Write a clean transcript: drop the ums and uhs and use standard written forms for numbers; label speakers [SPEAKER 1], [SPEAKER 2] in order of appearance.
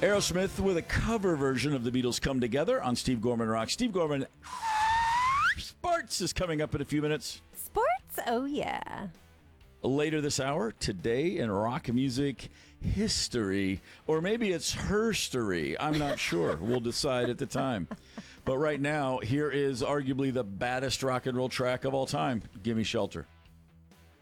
[SPEAKER 1] Aerosmith with a cover version of the Beatles' Come Together on Steve Gorman Rock. Steve Gorman Sports is coming up in a few minutes.
[SPEAKER 2] Sports? Oh, yeah.
[SPEAKER 1] Later this hour, today in rock music history, or maybe it's herstory. I'm not sure. We'll decide at the time. But right now, here is arguably the baddest rock and roll track of all time. Gimme Shelter.